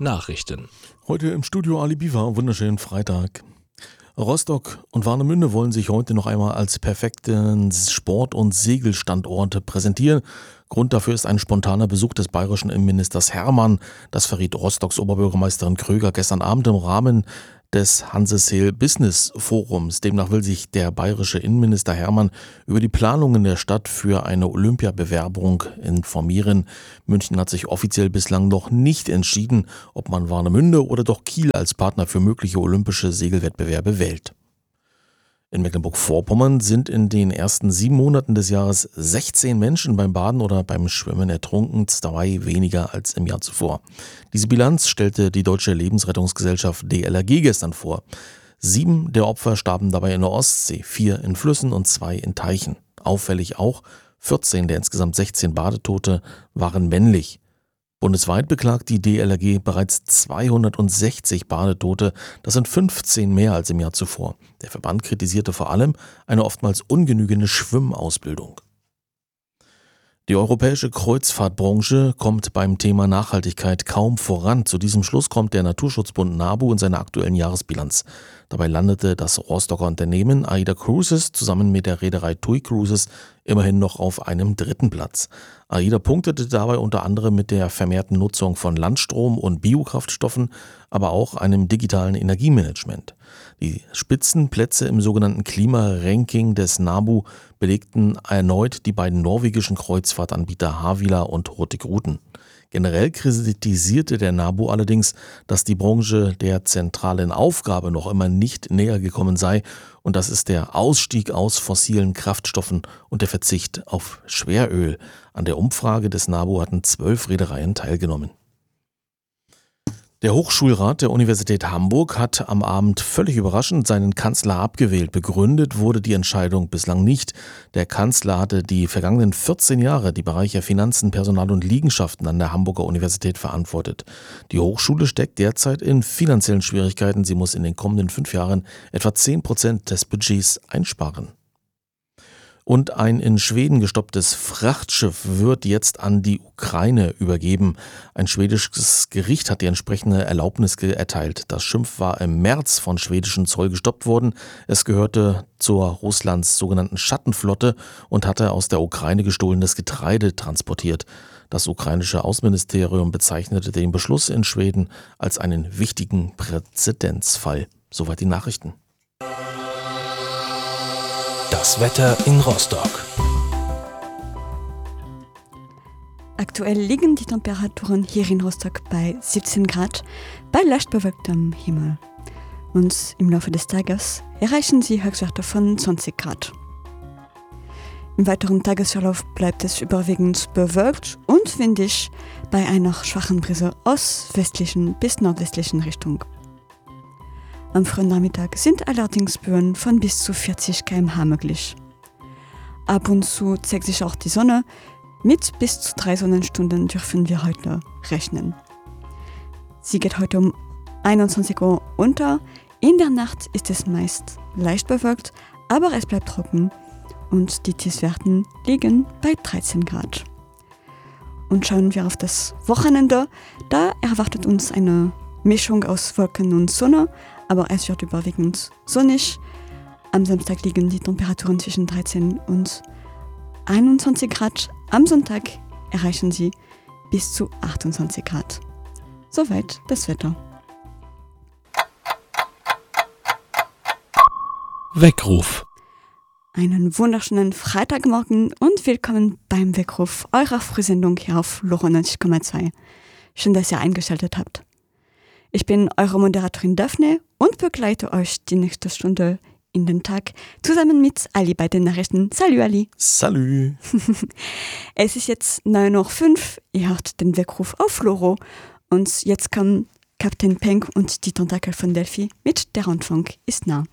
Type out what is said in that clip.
Nachrichten. Heute im Studio Ali Biwa, wunderschönen Freitag. Rostock und Warnemünde wollen sich heute noch einmal als perfekten Sport- und Segelstandorte präsentieren. Grund dafür ist ein spontaner Besuch des bayerischen Innenministers Hermann. Das verriet Rostocks Oberbürgermeisterin Kröger gestern Abend im Rahmen des Hanseseel Business Forums. Demnach will sich der bayerische Innenminister Hermann über die Planungen der Stadt für eine Olympiabewerbung informieren. München hat sich offiziell bislang noch nicht entschieden, ob man Warnemünde oder doch Kiel als Partner für mögliche olympische Segelwettbewerbe wählt. In Mecklenburg-Vorpommern sind in den ersten 7 Monaten des Jahres 16 Menschen beim Baden oder beim Schwimmen ertrunken, 2 weniger als im Jahr zuvor. Diese Bilanz stellte die Deutsche Lebensrettungsgesellschaft DLRG gestern vor. 7 der Opfer starben dabei in der Ostsee, 4 in Flüssen und 2 in Teichen. Auffällig auch, 14 der insgesamt 16 Badetote waren männlich. Bundesweit beklagt die DLRG bereits 260 Badetote, das sind 15 mehr als im Jahr zuvor. Der Verband kritisierte vor allem eine oftmals ungenügende Schwimmausbildung. Die europäische Kreuzfahrtbranche kommt beim Thema Nachhaltigkeit kaum voran. Zu diesem Schluss kommt der Naturschutzbund NABU in seiner aktuellen Jahresbilanz. Dabei landete das Rostocker Unternehmen AIDA Cruises zusammen mit der Reederei TUI Cruises immerhin noch auf einem 3. Platz. AIDA punktete dabei unter anderem mit der vermehrten Nutzung von Landstrom und Biokraftstoffen, aber auch einem digitalen Energiemanagement. Die Spitzenplätze im sogenannten Klimaranking des NABU belegten erneut die beiden norwegischen Kreuzfahrtanbieter Havila und Hurtigruten. Generell kritisierte der NABU allerdings, dass die Branche der zentralen Aufgabe noch immer nicht näher gekommen sei, und das ist der Ausstieg aus fossilen Kraftstoffen und der Verzicht auf Schweröl. An der Umfrage des NABU hatten 12 Reedereien teilgenommen. Der Hochschulrat der Universität Hamburg hat am Abend völlig überraschend seinen Kanzler abgewählt. Begründet wurde die Entscheidung bislang nicht. Der Kanzler hatte die vergangenen 14 Jahre die Bereiche Finanzen, Personal und Liegenschaften an der Hamburger Universität verantwortet. Die Hochschule steckt derzeit in finanziellen Schwierigkeiten. Sie muss in den kommenden 5 Jahren etwa 10% des Budgets einsparen. Und ein in Schweden gestopptes Frachtschiff wird jetzt an die Ukraine übergeben. Ein schwedisches Gericht hat die entsprechende Erlaubnis erteilt. Das Schiff war im März von schwedischen Zoll gestoppt worden. Es gehörte zur Russlands sogenannten Schattenflotte und hatte aus der Ukraine gestohlenes Getreide transportiert. Das ukrainische Außenministerium bezeichnete den Beschluss in Schweden als einen wichtigen Präzedenzfall. Soweit die Nachrichten. Das Wetter in Rostock. Aktuell liegen die Temperaturen hier in Rostock bei 17 Grad bei leicht bewölktem Himmel. Und im Laufe des Tages erreichen sie Höchstwerte von 20 Grad. Im weiteren Tagesverlauf bleibt es überwiegend bewölkt und windig bei einer schwachen Brise aus westlichen bis nordwestlichen Richtung. Am frühen Nachmittag sind allerdings Böen von bis zu 40 km/h möglich. Ab und zu zeigt sich auch die Sonne. Mit bis zu 3 Sonnenstunden dürfen wir heute rechnen. Sie geht heute um 21 Uhr unter. In der Nacht ist es meist leicht bewölkt, aber es bleibt trocken und die Tiefstwerte liegen bei 13 Grad. Und schauen wir auf das Wochenende. Da erwartet uns eine Mischung aus Wolken und Sonne, aber es wird überwiegend sonnig. Am Samstag liegen die Temperaturen zwischen 13 und 21 Grad. Am Sonntag erreichen sie bis zu 28 Grad. Soweit das Wetter. Weckruf. Einen wunderschönen Freitagmorgen und willkommen beim Weckruf eurer Frühsendung hier auf LoRa 90,2. Schön, dass ihr eingeschaltet habt. Ich bin eure Moderatorin Daphne und begleite euch die nächste Stunde in den Tag zusammen mit Ali bei den Nachrichten. Salut Ali. Salut. Es ist jetzt 9:05 Uhr, ihr hört den Weckruf auf LoRa und jetzt kommen Captain Peng und die Tentakel von Delphi mit Der Rundfunk ist nah.